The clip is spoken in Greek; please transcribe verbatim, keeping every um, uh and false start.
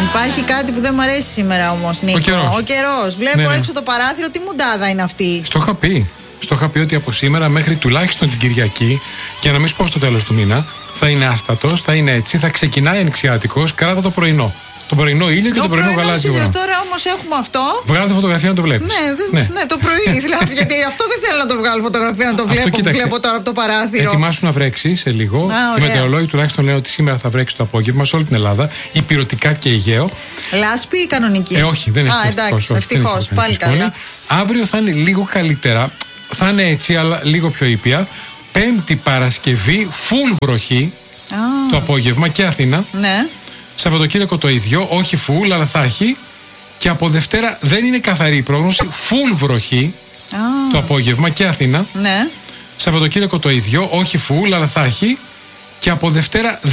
Υπάρχει κάτι που δεν μου αρέσει σήμερα όμως, Νίκο. Ο καιρός. Ο καιρός. Βλέπω ναι, ναι. έξω το παράθυρο, τι μουντάδα είναι αυτή. Στο είχα πει. Στο είχα πει ότι από σήμερα μέχρι τουλάχιστον την Κυριακή, για να μην σου πω στο τέλος του μήνα, θα είναι άστατος, θα είναι έτσι, θα ξεκινάει ανοιξιάτικος, κράτα το πρωινό. Το πρωινό ήλιο και το, το πρωινό γαλάζιο. Τώρα όμως έχουμε αυτό. Βγάλτε φωτογραφία να το βλέπεις. Ναι, δε, ναι. ναι, το πρωί. Δηλαδή, γιατί αυτό δεν θέλω να το βγάλω φωτογραφία, να το βλέπω, που βλέπω τώρα από το παράθυρο. Ετοιμάσου να βρέξει σε λίγο. Α, οι μετεωρολόγοι τουλάχιστον λένε ότι σήμερα θα βρέξει το απόγευμα σε όλη την Ελλάδα, υπηρετικά και Αιγαίο. Λάσπη ή κανονική? Ε, όχι, δεν έχει ευτυχώς. Ευτυχώς, πάλι καλά. Αύριο θα είναι λίγο καλύτερα. Θα είναι έτσι, αλλά λίγο πιο ήπια. Πέμπτη Παρασκευή, full βροχή ah. το απόγευμα και Αθήνα. Ναι. Σαββατοκύριακο το ίδιο, όχι full, αλλά θα έχει. Και από Δευτέρα δεν είναι καθαρή η πρόγνωση, full βροχή ah. το απόγευμα και Αθήνα. Ναι. Σαββατοκύριακο το ίδιο, όχι full, αλλά θα έχει. Και από Δευτέρα